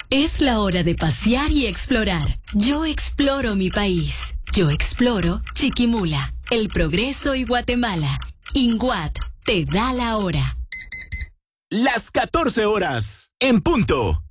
Es la hora de pasear y explorar. Yo exploro mi país. Yo exploro Chiquimula, El Progreso y Guatemala. INGUAT te da la hora. Las 14 horas, en punto.